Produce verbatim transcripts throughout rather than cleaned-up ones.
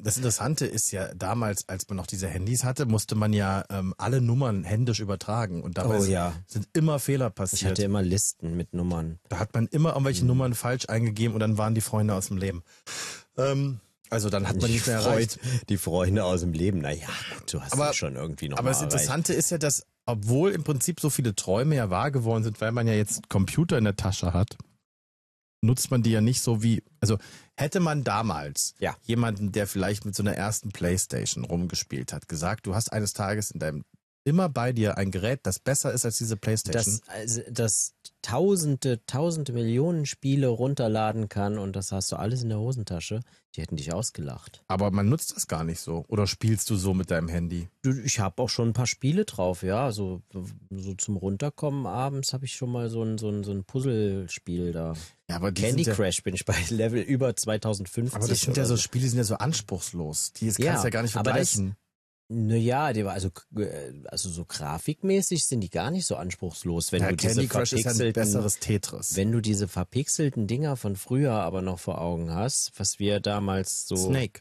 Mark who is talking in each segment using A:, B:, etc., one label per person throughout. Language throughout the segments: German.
A: Das Interessante ist ja, damals, als man noch diese Handys hatte, musste man ja ähm, alle Nummern händisch übertragen. Und dabei
B: Oh, ja.
A: sind immer Fehler passiert.
B: Ich hatte immer Listen mit Nummern.
A: Da hat man immer irgendwelche mhm. Nummern falsch eingegeben und dann waren die Freunde aus dem Leben. Ähm, also dann hat man nicht mehr erreicht.
B: Die Freunde aus dem Leben, naja, gut, du hast aber, schon irgendwie noch
A: Aber
B: mal
A: das Interessante erreicht. Ist ja, dass, obwohl im Prinzip so viele Träume ja wahr geworden sind, weil man ja jetzt Computer in der Tasche hat, nutzt man die ja nicht so wie, also hätte man damals
B: ja.
A: jemanden, der vielleicht mit so einer ersten Playstation rumgespielt hat, gesagt, du hast eines Tages in deinem immer bei dir ein Gerät, das besser ist als diese Playstation.
B: Das, also, das tausende, tausende Millionen Spiele runterladen kann und das hast du alles in der Hosentasche, die hätten dich ausgelacht.
A: Aber man nutzt das gar nicht so. Oder spielst du so mit deinem Handy?
B: Ich habe auch schon ein paar Spiele drauf, ja. So, so zum Runterkommen abends habe ich schon mal so ein, so ein, so ein Puzzlespiel da.
A: Ja, aber die
B: Candy
A: sind ja,
B: Crush bin ich bei Level über zweitausendfünfzig.
A: Aber das sind ja so Spiele, die sind ja so anspruchslos. Die kannst du ja, ja gar nicht vergleichen.
B: Naja, also, also so grafikmäßig sind die gar nicht so anspruchslos. Wenn
A: ja,
B: du
A: Candy
B: diese
A: Crush ist ein besseres Tetris.
B: Wenn du diese verpixelten Dinger von früher aber noch vor Augen hast, was wir damals so...
A: Snake.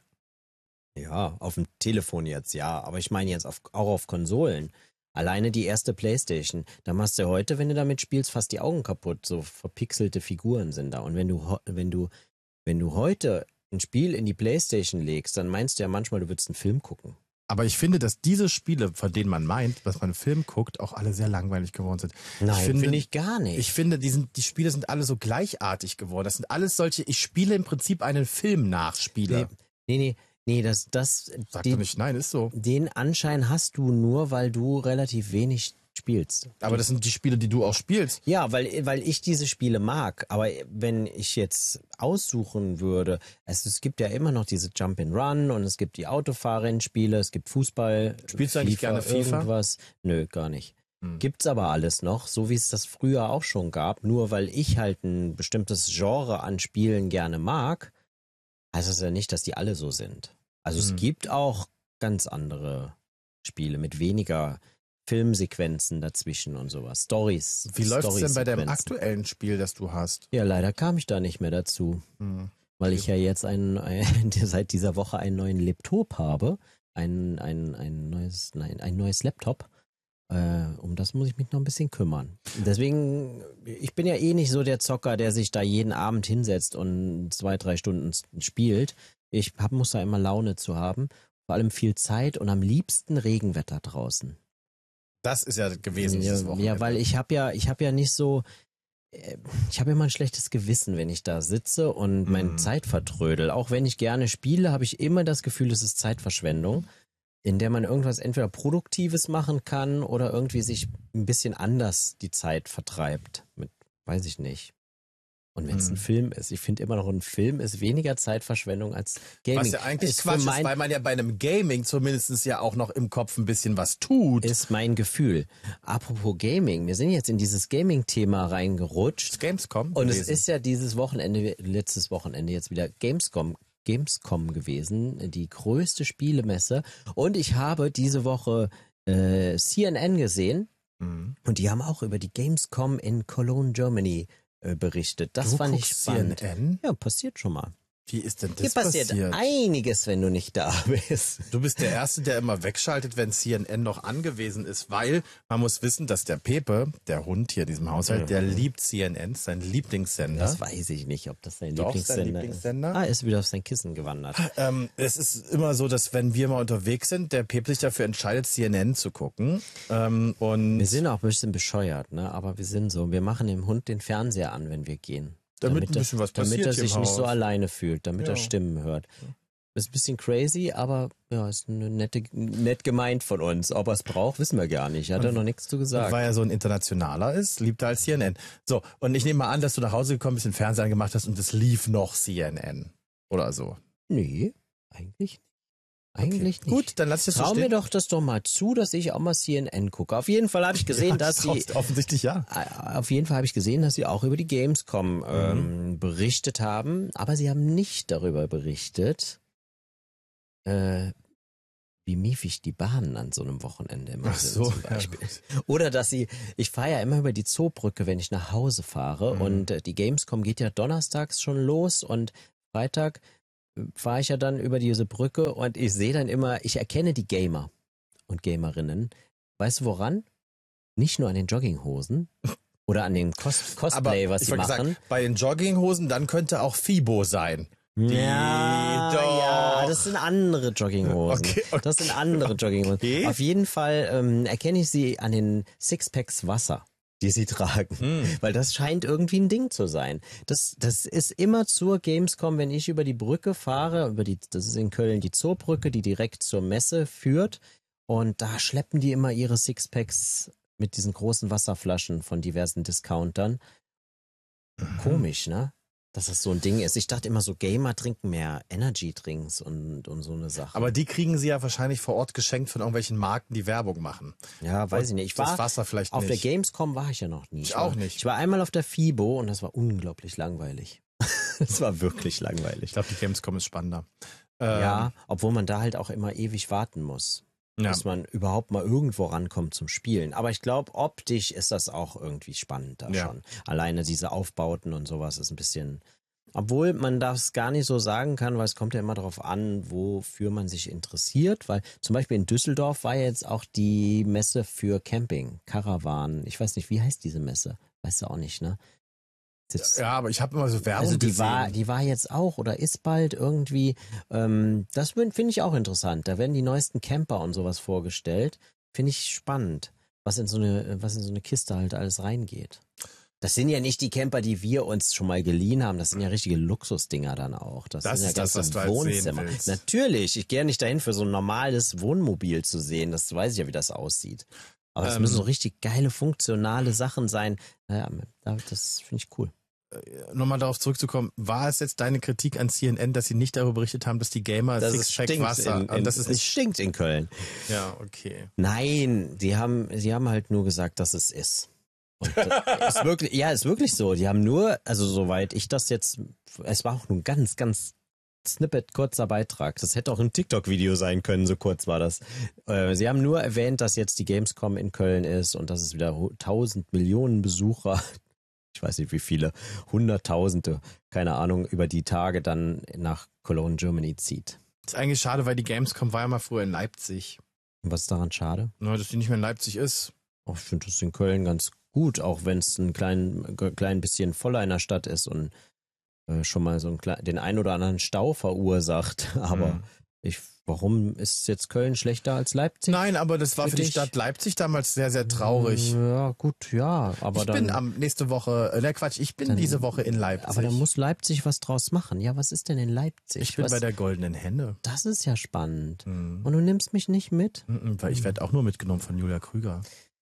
B: Ja, auf dem Telefon jetzt, ja. Aber ich meine jetzt auf, auch auf Konsolen. Alleine die erste Playstation. Da machst du heute, wenn du damit spielst, fast die Augen kaputt. So verpixelte Figuren sind da. Und wenn du, wenn du, wenn du heute ein Spiel in die Playstation legst, dann meinst du ja manchmal, du würdest einen Film gucken.
A: Aber ich finde, dass diese Spiele, von denen man meint, dass man einen Film guckt, auch alle sehr langweilig geworden sind.
B: Nein,
A: ich finde
B: find ich gar nicht.
A: Ich finde, die, sind, die Spiele sind alle so gleichartig geworden. Das sind alles solche, ich spiele im Prinzip einen Film nachspiele.
B: Nee, nee, nee, nee das, das...
A: Sag den, doch nicht, nein, ist so.
B: Den Anschein hast du nur, weil du relativ wenig spielst.
A: Aber das sind die Spiele, die du auch spielst.
B: Ja, weil weil ich diese Spiele mag. Aber wenn ich jetzt aussuchen würde, es, es gibt ja immer noch diese Jump and Run und es gibt die Autofahrrennspiele, es gibt Fußball.
A: Spielst du eigentlich gerne FIFA?
B: Irgendwas. Nö, gar nicht. Hm. Gibt's aber alles noch, so wie es das früher auch schon gab. Nur weil ich halt ein bestimmtes Genre an Spielen gerne mag, heißt das ja nicht, dass die alle so sind. Also hm. es gibt auch ganz andere Spiele mit weniger Filmsequenzen dazwischen und sowas. Stories.
A: Wie läuft es denn bei deinem aktuellen Spiel, das du hast?
B: Ja, leider kam ich da nicht mehr dazu. Hm. Weil ich ja jetzt ein, ein, seit dieser Woche einen neuen Laptop habe. Ein, ein, ein neues, nein, ein neues Laptop. Äh, um das muss ich mich noch ein bisschen kümmern. Deswegen, ich bin ja eh nicht so der Zocker, der sich da jeden Abend hinsetzt und zwei, drei Stunden spielt. Ich hab, muss da immer Laune zu haben. Vor allem viel Zeit und am liebsten Regenwetter draußen.
A: Das ist ja gewesen dieses
B: ja,
A: Wochenende.
B: Ja, weil ich habe ja, ich habe ja nicht so, ich habe immer ein schlechtes Gewissen, wenn ich da sitze und meine mm. Zeit vertrödel. Auch wenn ich gerne spiele, habe ich immer das Gefühl, es ist Zeitverschwendung, in der man irgendwas entweder Produktives machen kann oder irgendwie sich ein bisschen anders die Zeit vertreibt. Mit, weiß ich nicht. Und wenn es hm. ein Film ist, ich finde immer noch, ein Film ist weniger Zeitverschwendung als Gaming.
A: Was ja eigentlich ist Quatsch ist, weil man ja bei einem Gaming zumindest ja auch noch im Kopf ein bisschen was tut.
B: Ist mein Gefühl. Apropos Gaming, wir sind jetzt in dieses Gaming-Thema reingerutscht.
A: Das Gamescom
B: Und
A: gewesen.
B: Es ist ja dieses Wochenende, letztes Wochenende jetzt wieder Gamescom, Gamescom gewesen, die größte Spielemesse. Und ich habe diese Woche äh, C N N gesehen mhm. und die haben auch über die Gamescom in Cologne, Germany berichtet. Das
A: du
B: fand ich spannend.
A: C N N?
B: Ja, passiert schon mal.
A: Wie ist denn das
B: Hier passiert?
A: passiert?
B: Einiges, wenn du nicht da bist.
A: Du bist der Erste, der immer wegschaltet, wenn C N N noch angewiesen ist, weil man muss wissen, dass der Pepe, der Hund hier in diesem Haushalt, ja. der liebt C N N, sein Lieblingssender.
B: Das weiß ich nicht, ob das sein
A: Doch,
B: Lieblingssender,
A: sein Lieblingssender
B: ist. Ah, er ist wieder auf sein Kissen gewandert.
A: Ähm, es ist immer so, dass wenn wir mal unterwegs sind, der Pepe sich dafür entscheidet, C N N zu gucken. Ähm, und
B: wir sind auch ein bisschen bescheuert, ne? Aber wir sind so. Wir machen dem Hund den Fernseher an, wenn wir gehen.
A: Damit,
B: damit
A: ein bisschen
B: er,
A: was passiert
B: damit er sich
A: im
B: nicht
A: Haus.
B: so alleine fühlt, damit
A: ja.
B: er Stimmen hört. Ist ein bisschen crazy, aber ja, ist eine nette, nett gemeint von uns. Ob er es braucht, wissen wir gar nicht. Hat er noch nichts zu gesagt.
A: Weil er so ein Internationaler ist, liebt er als C N N. So, und ich nehme mal an, dass du nach Hause gekommen bist, den Fernseher angemacht hast und es lief noch C N N. Oder so.
B: Nee, eigentlich nicht. Eigentlich
A: okay.
B: nicht.
A: Gut, dann lass ich das
B: Trau
A: so stehen.
B: mir doch das doch mal zu, dass ich auch mal C N N gucke. Auf jeden Fall habe ich gesehen,
A: ja,
B: dass sie...
A: Offensichtlich ja.
B: Auf jeden Fall habe ich gesehen, dass sie auch über die Gamescom mhm. ähm, berichtet haben. Aber sie haben nicht darüber berichtet, äh, wie miefig die Bahnen an so einem Wochenende immer
A: Ach
B: sind
A: so,
B: zum Beispiel.
A: Ja,
B: oder dass sie... Ich fahre ja immer über die Zoobrücke, wenn ich nach Hause fahre. Mhm. Und äh, die Gamescom geht ja donnerstags schon los und Freitag... fahre ich ja dann über diese Brücke und ich sehe dann immer, ich erkenne die Gamer und Gamerinnen. Weißt du woran? Nicht nur an den Jogginghosen oder an dem Cos Cosplay,
A: Aber
B: was
A: ich
B: sie
A: wollte
B: machen.
A: gesagt, bei den Jogginghosen, dann könnte auch Fibo sein. Die
B: Ja,
A: doch.
B: ja, das sind andere Jogginghosen.
A: Okay, okay.
B: Das sind andere Jogginghosen.
A: Okay.
B: Auf jeden Fall ähm, erkenne ich sie an den Sixpacks Wasser, die sie tragen.
A: Hm.
B: Weil das scheint irgendwie ein Ding zu sein. Das, das ist immer zur Gamescom, wenn ich über die Brücke fahre, über die, das ist in Köln die Zoobrücke, die direkt zur Messe führt. Und da schleppen die immer ihre Sixpacks mit diesen großen Wasserflaschen von diversen Discountern.
A: Mhm.
B: Komisch, ne? Dass das so ein Ding ist. Ich dachte immer so, Gamer trinken mehr Energy-Drinks und, und so eine Sache.
A: Aber die kriegen sie ja wahrscheinlich vor Ort geschenkt von irgendwelchen Marken, die Werbung machen.
B: Ja, weiß
A: Und
B: ich nicht. Ich
A: das
B: war
A: Wasser vielleicht
B: auf
A: nicht.
B: der Gamescom war ich ja noch nie.
A: Ich
B: Ich
A: auch
B: war,
A: nicht.
B: Ich war einmal auf der FIBO und das war unglaublich langweilig. Es war wirklich langweilig.
A: Ich glaube, die Gamescom ist spannender.
B: Ja, obwohl man da halt auch immer ewig warten muss.
A: Ja.
B: Bis man überhaupt mal irgendwo rankommt zum Spielen. Aber ich glaube, optisch ist das auch irgendwie spannend da
A: Ja.
B: schon. Alleine diese Aufbauten und sowas ist ein bisschen... Obwohl man das gar nicht so sagen kann, weil es kommt ja immer darauf an, wofür man sich interessiert. Weil zum Beispiel in Düsseldorf war ja jetzt auch die Messe für Camping, Caravan. Ich weiß nicht, wie heißt diese Messe? Weißt du auch nicht, ne? Jetzt,
A: Ja, aber ich habe immer so Werbung
B: also die
A: gesehen.
B: war, die war jetzt auch oder ist bald irgendwie. Ähm, das finde ich auch interessant. Da werden die neuesten Camper und sowas vorgestellt. Finde ich spannend, was in so eine, was in so eine Kiste halt alles reingeht. Das sind ja nicht die Camper, die wir uns schon mal geliehen haben. Das sind ja richtige Luxusdinger dann auch. Das,
A: Das
B: sind ja
A: ist das,
B: ganze
A: was du halt sehen
B: Wohnzimmer.
A: willst.
B: Natürlich, ich gehe nicht dahin für so ein normales Wohnmobil zu sehen. Das weiß ich ja, wie das aussieht. Aber es
A: Ähm,
B: müssen so richtig geile, funktionale Sachen sein. Naja, das finde ich cool.
A: Nochmal darauf zurückzukommen, war es jetzt deine Kritik an C N N, dass sie nicht darüber berichtet haben, dass die Gamer
B: Das ist
A: Sixpack
B: stinkt
A: Wasser,
B: in,
A: und
B: in,
A: das ist
B: es
A: nicht,
B: stinkt in Köln.
A: ja, okay.
B: Nein, die haben, sie haben halt nur gesagt, dass es ist. Und das ist wirklich, ja, ist wirklich so. Die haben nur, also soweit ich das jetzt, es war auch nur ein ganz, ganz Snippet, kurzer Beitrag. Das hätte auch ein TikTok-Video sein können, so kurz war das. Äh, sie haben nur erwähnt, dass jetzt die Gamescom in Köln ist und dass es wieder tausend Millionen Besucher, ich weiß nicht wie viele, hunderttausende, keine Ahnung, über die Tage dann nach Cologne, Germany zieht.
A: Ist eigentlich schade, weil die Gamescom war ja mal früher in Leipzig.
B: Und was ist daran schade?
A: Nur, dass die nicht mehr in Leipzig ist.
B: Oh, ich finde das in Köln ganz gut, auch wenn es ein klein, klein bisschen voller in der Stadt ist und äh, schon mal so einen, den ein oder anderen Stau verursacht. Aber
A: Hm.
B: ich, warum ist jetzt Köln schlechter als Leipzig?
A: Nein, aber das war
B: Für
A: für die
B: dich?
A: Stadt Leipzig damals sehr, sehr traurig.
B: Ja, gut, ja, aber
A: ich
B: dann.
A: bin am nächste Woche, äh, ne Quatsch, ich bin
B: dann-
A: diese Woche in Leipzig.
B: Aber da muss Leipzig was draus machen. Ja, was ist denn in Leipzig?
A: ich bin
B: was,
A: bei der Goldenen Henne.
B: das ist ja spannend.
A: Hm.
B: Und du nimmst mich nicht mit?
A: Mhm, Weil ich werde auch nur mitgenommen von Julia Krüger.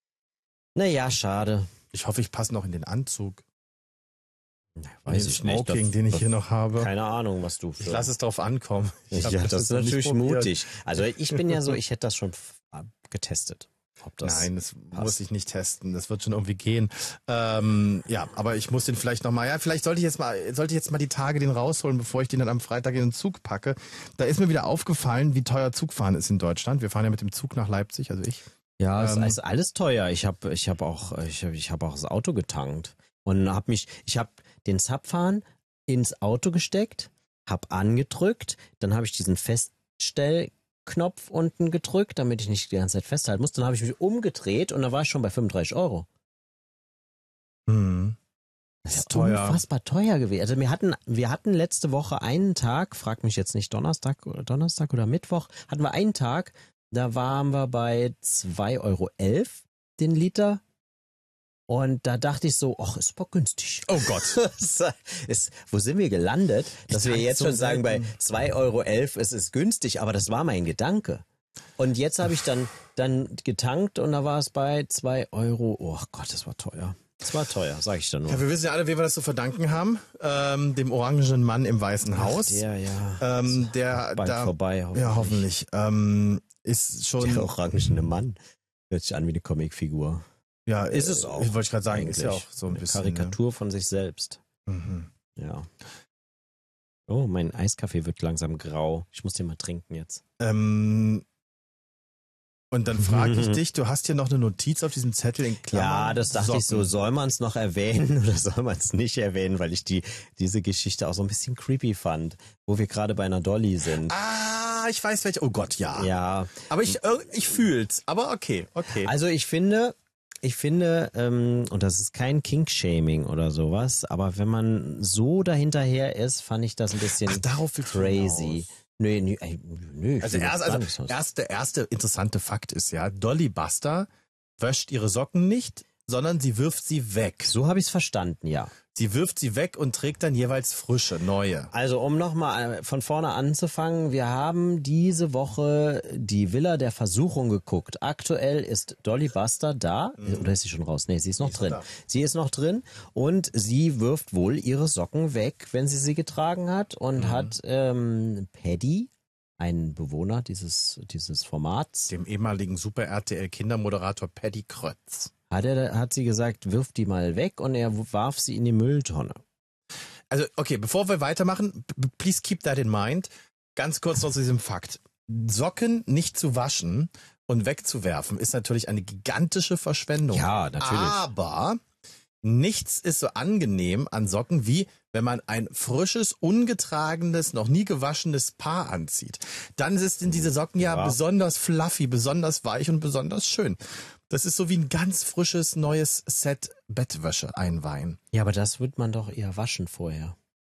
B: Naja, schade.
A: Ich hoffe, ich passe noch in den Anzug.
B: Weiß
A: den
B: ich nicht.
A: Smoking,
B: Das-
A: den ich
B: das-
A: hier noch habe.
B: Keine Ahnung, was du für...
A: Ich lasse es drauf ankommen. Ich hab
B: Ja, das ist
A: noch nicht
B: natürlich
A: probiert.
B: mutig. Also ich bin ja so, ich hätte das schon f- getestet. Ob das
A: Nein, das
B: passt.
A: muss ich nicht testen. Das wird schon irgendwie gehen. Ähm, ja, aber ich muss den vielleicht nochmal, ja, vielleicht sollte ich jetzt mal, sollte ich jetzt mal die Tage den rausholen, bevor ich den dann am Freitag in den Zug packe. Da ist mir wieder aufgefallen, wie teuer Zugfahren ist in Deutschland. Wir fahren ja mit dem Zug nach Leipzig, also ich.
B: Ja, es
A: Ähm,
B: ist alles teuer. Ich habe ich hab auch, ich hab, ich hab auch das Auto getankt und habe mich, ich habe den Zapfhahn ins Auto gesteckt, habe angedrückt, dann habe ich diesen Feststellknopf unten gedrückt, damit ich nicht die ganze Zeit festhalten muss. Dann habe ich mich umgedreht und da war ich schon bei fünfunddreißig Euro.
A: Hm.
B: Das
A: Ja,
B: ist
A: teuer.
B: unfassbar teuer gewesen. Also wir hatten, wir hatten letzte Woche einen Tag, frag mich jetzt nicht Donnerstag oder Donnerstag oder Mittwoch, hatten wir einen Tag, da waren wir bei zwei Euro elf den Liter. Und da dachte ich so, ach, ist aber günstig.
A: Oh Gott.
B: Das ist, wo sind wir gelandet, dass
A: Ich
B: wir
A: tank
B: jetzt
A: so
B: schon sagen, bei
A: selten.
B: zwei Euro elf, es ist günstig, aber das war mein Gedanke. Und jetzt habe ich dann, dann getankt und da war es bei zwei Euro. Oh Gott, das war teuer. Das war teuer, sag ich dann nur.
A: Ja, wir wissen ja alle, wem wir das zu verdanken haben. Ähm, dem orangen Mann im Weißen Haus.
B: Ach, der, ja.
A: ähm, der
B: Bald
A: da,
B: vorbei, hoffentlich.
A: Ja, hoffentlich. Ähm, ist schon.
B: Der orangene Mann. Hört sich an wie eine Comicfigur.
A: Ja,
B: Ist es auch.
A: Ich wollte gerade sagen, ist ja
B: eigentlich.
A: auch so ein
B: Eine
A: bisschen.
B: Karikatur von sich selbst.
A: Ne? Mhm.
B: Ja. Oh, mein Eiskaffee wird langsam grau. Ich muss den mal trinken jetzt.
A: Ähm, Und dann frage ich dich, du hast hier noch eine Notiz auf diesem Zettel in Klammern.
B: Ja, das dachte
A: Socken.
B: ich so, soll man es noch erwähnen oder soll man es nicht erwähnen, weil ich die diese Geschichte auch so ein bisschen creepy fand, wo wir gerade bei einer Dolly sind.
A: Ah, ich weiß welche. Oh Gott, ja.
B: Ja.
A: Aber ich, äh, ich fühl's. Aber okay, okay.
B: Also ich finde, ich finde, ähm, und das ist kein Kink-Shaming oder sowas, aber wenn man so dahinterher ist, fand ich das ein bisschen
A: Ach, darauf willst du
B: crazy.
A: hinaus.
B: Nö, nö, ey, nö. ich
A: Also,
B: will
A: erst,
B: jetzt gar
A: also
B: nichts aus-
A: erst, der erste interessante Fakt ist ja, Dolly Buster wäscht ihre Socken nicht, sondern sie wirft sie weg.
B: So habe ich es verstanden, ja.
A: Sie wirft sie weg und trägt dann jeweils frische, neue.
B: Also um nochmal von vorne anzufangen, wir haben diese Woche die Villa der Versuchung geguckt. Aktuell ist Dolly Buster da, mhm. oder ist sie schon raus? Nee, sie ist noch
A: ist
B: drin.
A: noch da.
B: Sie ist noch drin und sie wirft wohl ihre Socken weg, wenn sie sie getragen hat und
A: Mhm.
B: hat ähm, Paddy, ein Bewohner dieses, dieses Formats,
A: Dem ehemaligen Super-R T L-Kindermoderator Paddy Krötz.
B: hat, er, hat sie gesagt, wirf die mal weg und er warf sie in die Mülltonne.
A: Also, okay, bevor wir weitermachen, b- please keep that in mind. Ganz kurz noch zu diesem Fakt. Socken nicht zu waschen und wegzuwerfen ist natürlich eine gigantische Verschwendung.
B: Ja, natürlich.
A: Aber nichts ist so angenehm an Socken, wie wenn man ein frisches, ungetragenes, noch nie gewaschenes Paar anzieht. Dann sind diese Socken ja,
B: Ja.
A: besonders fluffy, besonders weich und besonders schön. Das ist so wie ein ganz frisches, neues Set Bettwäsche einweihen.
B: Ja, aber das wird man doch eher waschen vorher.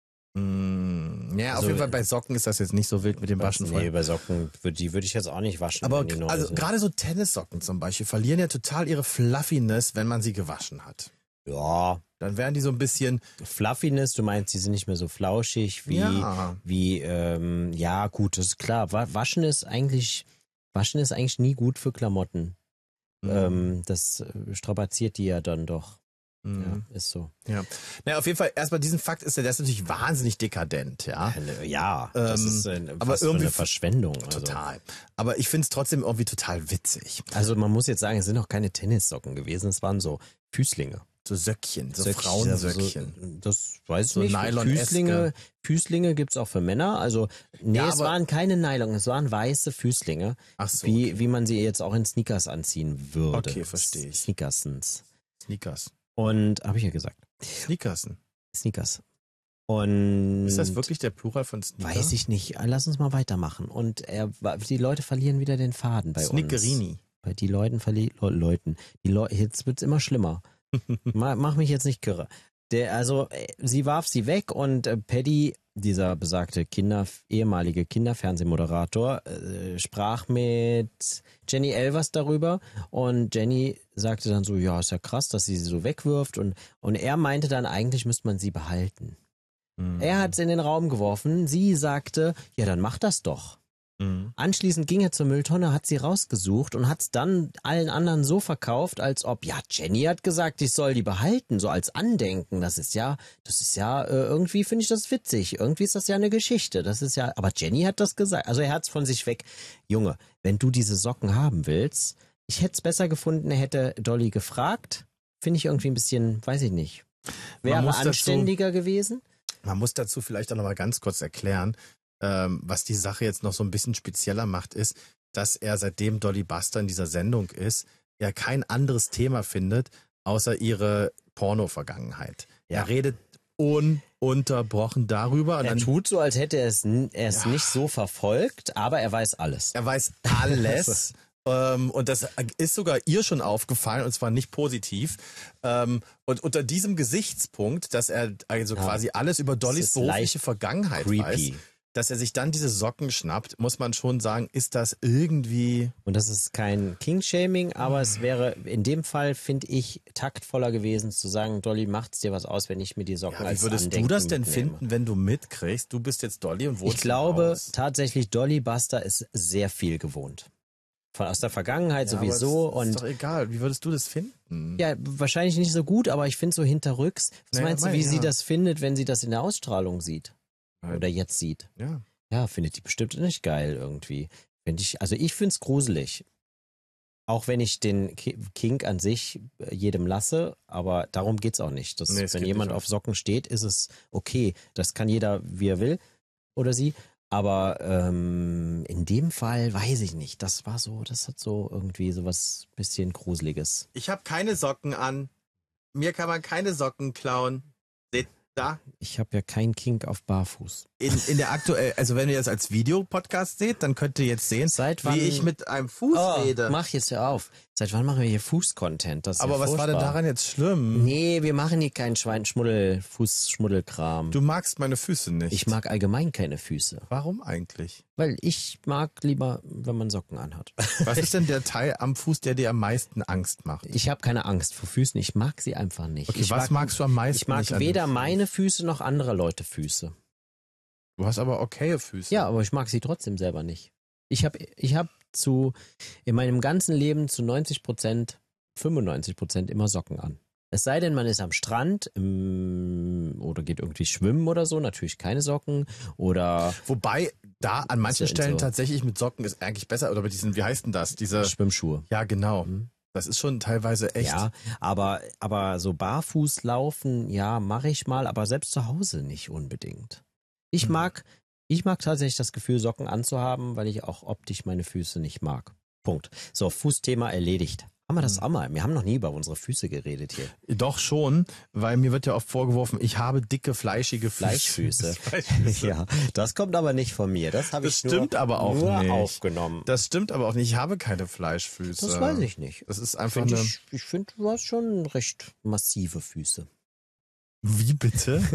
A: Mm, ja, auf
B: Also,
A: jeden Fall bei Socken ist das jetzt nicht so wild mit dem Waschen.
B: Nee, bei Socken, würd- die würde ich jetzt auch nicht waschen.
A: Aber
B: wenn die neu
A: also
B: sind.
A: gerade so Tennissocken zum Beispiel verlieren ja total ihre Fluffiness, wenn man sie gewaschen hat.
B: Ja,
A: Dann werden die so ein bisschen,
B: Fluffiness, du meinst, die sind nicht mehr so flauschig wie,
A: ja,
B: wie, ähm, ja, gut, das ist klar. Wa- Waschen ist eigentlich, Waschen ist eigentlich nie gut für Klamotten.
A: Mhm.
B: Ähm, das äh, strapaziert die ja dann doch.
A: Mhm.
B: Ja, ist so.
A: Ja. Naja, auf jeden Fall, erstmal diesen Fakt ist ja, der ist natürlich wahnsinnig dekadent, ja.
B: Ja, das
A: Ähm,
B: ist äh,
A: aber
B: was
A: irgendwie
B: für eine
A: f-
B: Verschwendung. Also.
A: Total. Aber ich finde es trotzdem irgendwie total witzig.
B: Also man muss jetzt sagen, es sind auch keine Tennissocken gewesen, es waren so Füßlinge.
A: So Söckchen, so
B: Söckchen,
A: Frauensöckchen.
B: So, das weiß ich
A: So
B: nicht.
A: Nylon-eske.
B: Füßlinge, Füßlinge gibt's auch für Männer. Also, nee,
A: Ja,
B: es
A: aber-
B: waren keine Nylon, es waren weiße Füßlinge,
A: Ach so,
B: wie,
A: okay.
B: wie man sie jetzt auch in Sneakers anziehen würde.
A: Okay, verstehe ich.
B: Sneakersens.
A: Sneakers.
B: Und, habe ich ja gesagt,
A: Sneakersen.
B: Sneakers. Und
A: Ist das wirklich der Plural von Sneaker?
B: weiß ich nicht. Lass uns mal weitermachen. Und er, die Leute verlieren wieder den Faden bei uns.
A: Snickerini.
B: Bei die Leuten verlieren Leuten. Die Leute, jetzt wird's immer schlimmer. Ma- Mach mich jetzt nicht kirre. Der, also, äh, sie warf sie weg und äh, Paddy, dieser besagte Kinder, ehemalige Kinderfernsehmoderator, äh, sprach mit Jenny Elvers darüber und Jenny sagte dann so, ja, ist ja krass, dass sie sie so wegwirft und, und er meinte dann, eigentlich müsste man sie behalten.
A: Mhm.
B: Er hat es in den Raum geworfen, sie sagte, ja, dann mach das doch.
A: Mhm.
B: Anschließend ging er zur Mülltonne, hat sie rausgesucht und hat es dann allen anderen so verkauft, als ob, ja, Jenny hat gesagt, ich soll die behalten, so als Andenken. Das ist ja, das ist ja, äh, irgendwie finde ich das witzig. Irgendwie ist das ja eine Geschichte. Das ist ja, aber Jenny hat das gesagt. Also er hat es von sich weg. Junge, wenn du diese Socken haben willst, ich hätte es besser gefunden, er hätte Dolly gefragt. Finde ich irgendwie ein bisschen, weiß ich nicht. Wäre
A: muss dazu-
B: anständiger gewesen.
A: Man muss dazu vielleicht auch noch mal ganz kurz erklären, ähm, was die Sache jetzt noch so ein bisschen spezieller macht, ist, dass er, seitdem Dolly Buster in dieser Sendung ist, ja kein anderes Thema findet, außer ihre Porno-Vergangenheit.
B: Ja.
A: Er redet ununterbrochen darüber. Und
B: Er
A: dann,
B: tut so, als hätte er es, n- er es
A: Ja.
B: nicht so verfolgt, aber er weiß alles.
A: er weiß alles. ähm, und das ist sogar ihr schon aufgefallen, und zwar nicht positiv. Ähm, und unter diesem Gesichtspunkt, dass er also
B: Ja.
A: quasi alles über Dollys
B: ist
A: berufliche
B: leicht
A: Vergangenheit
B: creepy.
A: weiß, dass er sich dann diese Socken schnappt, muss man schon sagen, ist das irgendwie...
B: Und das ist kein King-Shaming, aber es wäre in dem Fall, finde ich, taktvoller gewesen zu sagen, Dolly, macht's dir was aus, wenn ich mir die Socken
A: Ja, wie
B: als
A: würdest
B: Andenken
A: du das denn
B: mitnehme?
A: finden, wenn du mitkriegst, du bist jetzt Dolly und wohnst
B: Ich glaube
A: im Haus?
B: tatsächlich, Dolly Buster ist sehr viel gewohnt. Von, aus der Vergangenheit
A: Ja,
B: sowieso.
A: aber das ist
B: Und
A: doch egal, wie würdest du das finden?
B: ja, wahrscheinlich nicht so gut, aber ich finde so hinterrücks. Was
A: Naja,
B: meinst du,
A: mein,
B: wie
A: ja.
B: sie das findet, wenn sie das in der Ausstrahlung sieht?
A: Halt.
B: Oder jetzt sieht?
A: Ja.
B: Ja, findet die bestimmt nicht geil irgendwie. Find ich, also ich find's gruselig. Auch wenn ich den Ki- Kink an sich äh, jedem lasse, aber darum geht's auch nicht. Das,
A: Nee, es
B: wenn
A: geht
B: jemand
A: nicht
B: auf Socken steht, ist es okay. Das kann jeder, wie er will oder sie. Aber ähm, in dem Fall weiß ich nicht. Das war so, das hat so irgendwie so was bisschen Gruseliges.
A: Ich habe keine Socken an. Mir kann man keine Socken klauen. Seht da?
B: Ich habe ja keinen Kink auf Barfuß.
A: In, in der aktuell, also wenn ihr das als Videopodcast seht, dann könnt ihr jetzt sehen,
B: Seit wann,
A: wie ich mit einem Fuß
B: oh,
A: rede.
B: Mach jetzt ja auf. Seit wann machen wir hier Fuß-Content? Das ist
A: Aber
B: ja
A: was war denn
B: furchtbar.
A: daran jetzt schlimm?
B: Nee, wir machen hier keinen Schwein-Schmuddel, Fuß-Schmuddelkram.
A: Du magst meine Füße nicht.
B: Ich mag allgemein keine Füße.
A: Warum eigentlich?
B: Weil ich mag lieber, wenn man Socken anhat.
A: Was ist denn der Teil am Fuß, der dir am meisten Angst macht?
B: Ich habe keine Angst vor Füßen. Ich mag sie einfach nicht.
A: Okay,
B: ich
A: was
B: mag,
A: magst du am meisten
B: Ich mag
A: nicht an den
B: weder
A: Füßen?
B: meine Füße noch andere Leute Füße.
A: Du hast aber okaye Füße.
B: Ja, aber ich mag sie trotzdem selber nicht. Ich habe ich hab zu, in meinem ganzen Leben zu neunzig Prozent, fünfundneunzig Prozent immer Socken an. Es sei denn, man ist am Strand im, oder geht irgendwie schwimmen oder so, natürlich keine Socken. Oder
A: Wobei da an manchen
B: So-
A: Stellen
B: so.
A: tatsächlich mit Socken ist eigentlich besser. Oder mit diesen, wie heißt denn das? Diese,
B: Schwimmschuhe.
A: ja genau.
B: Mhm.
A: Das ist schon teilweise echt.
B: Ja, aber, aber so barfuß laufen, ja, mache ich mal, aber selbst zu Hause nicht unbedingt. Ich
A: Hm.
B: mag, ich mag tatsächlich das Gefühl, Socken anzuhaben, weil ich auch optisch meine Füße nicht mag. Punkt. So, Fußthema erledigt. Haben wir das auch mal? Wir haben noch nie über unsere Füße geredet hier.
A: Doch schon, weil mir wird ja oft vorgeworfen, ich habe dicke, fleischige
B: Fleischfüße.
A: Fleischfüße.
B: Ja, das kommt aber nicht von mir. Das habe
A: Das
B: ich
A: stimmt
B: nur,
A: aber auch
B: nur
A: nicht.
B: aufgenommen.
A: Das stimmt aber auch nicht. Ich habe keine Fleischfüße.
B: Das weiß ich nicht.
A: Das ist einfach
B: Find
A: eine...
B: ich ich finde, du hast schon recht massive Füße.
A: Wie bitte?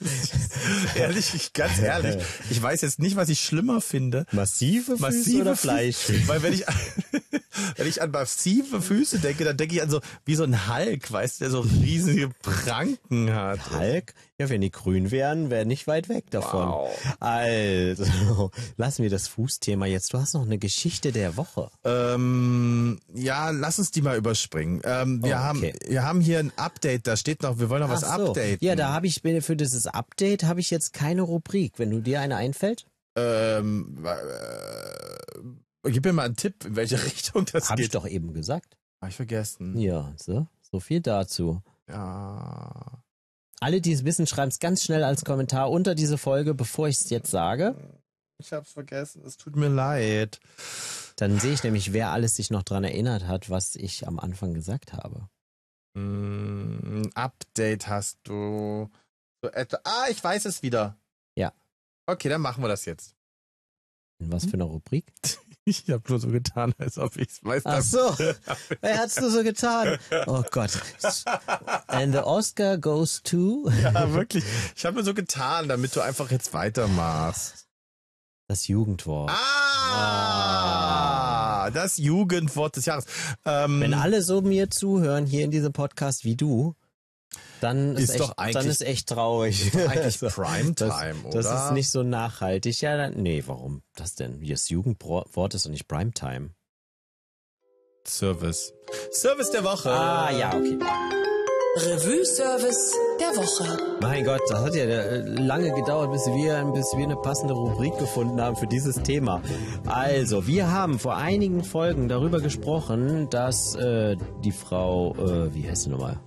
A: Ehrlich, ich, ganz ehrlich. Ich weiß jetzt nicht, was ich schlimmer finde.
B: Massive Füße
A: Massive
B: oder
A: Füße?
B: Fleischfüße?
A: Weil wenn ich, wenn ich an massive Füße denke, dann denke ich an so, wie so ein Hulk, weißt du, der so riesige Pranken hat.
B: Hulk? Ja, wenn die grün wären, wäre nicht weit weg davon.
A: Wow.
B: Also, lassen wir das Fußthema jetzt. Du hast noch eine Geschichte der Woche.
A: Ähm, ja, lass uns die mal überspringen. Ähm, wir
B: Oh,
A: haben,
B: okay.
A: wir haben hier ein Update, da steht noch, wir wollen noch was
B: Ach so.
A: updaten.
B: Ja, da habe ich für dieses Update habe ich jetzt keine Rubrik. Wenn du dir eine einfällt,
A: Ähm, äh, gib mir mal einen Tipp, in welche Richtung das
B: habe ich
A: geht.
B: doch eben gesagt.
A: Hab ich vergessen.
B: Ja, so, so viel dazu.
A: Ja.
B: Alle, die es wissen, schreiben es ganz schnell als Kommentar unter diese Folge, bevor ich es jetzt sage.
A: Ich hab's vergessen, es tut mir leid.
B: Dann sehe ich nämlich, wer alles sich noch dran erinnert hat, was ich am Anfang gesagt habe.
A: Mm, Ein Update hast du. So etwa, ah, ich weiß es wieder.
B: Ja.
A: Okay, dann machen wir das jetzt.
B: In was für eine Rubrik?
A: Ich habe nur so getan, als ob ich es weiß.
B: Ach so, wer hat's nur so getan? Oh Gott. And the Oscar goes to...
A: Ja, wirklich. Ich habe nur so getan, damit du einfach jetzt weitermachst.
B: Das Jugendwort.
A: Ah, das Jugendwort des Jahres. Ähm,
B: Wenn alle so mir zuhören hier in diesem Podcast wie du, dann ist,
A: Ist
B: echt,
A: doch eigentlich-
B: dann ist echt traurig.
A: eigentlich
B: Also,
A: Primetime,
B: das,
A: oder?
B: Das ist nicht so nachhaltig. Ja, dann, nee, warum das denn? Wie das Jugendwort ist und nicht Primetime.
A: Service. Service der Woche.
B: Ah, ja, okay.
C: Revue-Service der Woche.
B: Mein Gott, das hat ja äh, lange gedauert, bis wir, bis wir eine passende Rubrik gefunden haben für dieses Thema. Also, wir haben vor einigen Folgen darüber gesprochen, dass äh, die Frau, äh, wie heißt sie nochmal?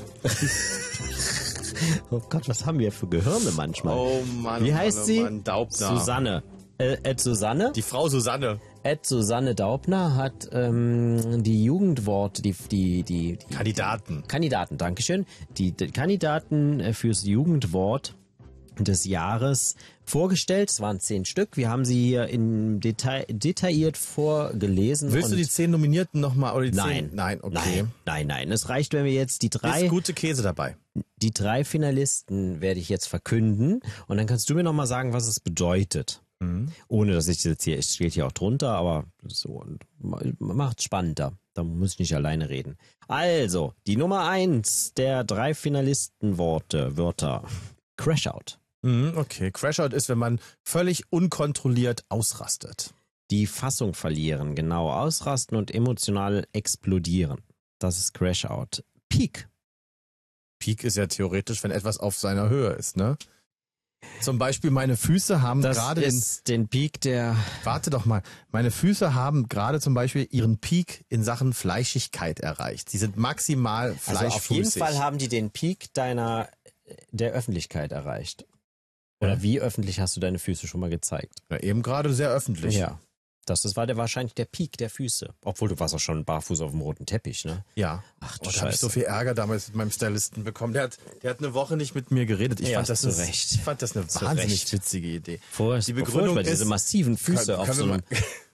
B: Oh Gott, was haben wir für Gehirne manchmal?
A: Oh Mann.
B: Wie
A: oh
B: heißt
A: Mann,
B: sie?
A: Oh Mann, Daubner.
B: Susanne. Äh, Ed Susanne?
A: Die Frau Susanne.
B: Ed Susanne Daubner hat ähm, die Jugendworte, die, die, die, die
A: Kandidaten.
B: Kandidaten, Dankeschön. Die, die Kandidaten äh, fürs Jugendwort des Jahres vorgestellt. Es waren zehn Stück. Wir haben sie hier in Detail, detailliert vorgelesen.
A: Willst du
B: und
A: die zehn Nominierten nochmal oder die
B: Nein.
A: zehn? Nein, okay.
B: Nein, nein, nein. Es reicht, wenn wir jetzt die drei,
A: Ist gute Käse dabei.
B: die drei Finalisten werde ich jetzt verkünden und dann kannst du mir nochmal sagen, was es bedeutet.
A: Mhm.
B: Ohne, dass ich jetzt hier, es steht hier auch drunter, aber so, macht spannender. Da muss ich nicht alleine reden. Also, die Nummer eins der drei Finalistenworte, Wörter. Crashout.
A: Mhm, okay. Crashout ist, wenn man völlig unkontrolliert ausrastet.
B: Die Fassung verlieren, genau. Ausrasten und emotional explodieren. Das ist Crashout. Peak.
A: Peak ist ja theoretisch, wenn etwas auf seiner Höhe ist, ne? Zum Beispiel meine Füße haben
B: Das
A: gerade den,
B: ist den Peak der...
A: warte doch mal, meine Füße haben gerade zum Beispiel ihren Peak in Sachen Fleischigkeit erreicht. Sie sind maximal
B: Also auf jeden
A: fleischfüßig.
B: Fall haben die den Peak deiner, der Öffentlichkeit erreicht. Oder
A: Ja.
B: wie öffentlich hast du deine Füße schon mal gezeigt?
A: Ja, eben gerade sehr öffentlich.
B: Ja. Das, das war der, wahrscheinlich der Peak der Füße. Obwohl du warst auch schon barfuß auf dem roten Teppich, ne?
A: Ja.
B: Ach
A: Oh,
B: du
A: da habe ich so
B: Scheiße.
A: viel Ärger damals mit meinem Stylisten bekommen. Der hat, der hat eine Woche nicht mit mir geredet. Ich
B: Ja,
A: fand das
B: zu
A: eine,
B: Recht.
A: Ich fand das eine
B: Zu
A: wahnsinnig
B: Recht.
A: witzige Idee.
B: Vorher,
A: Die Begründung
B: furchtbar,
A: ist,
B: diese massiven Füße
A: können-
B: auf
A: können
B: so
A: wir
B: einem,
A: mal-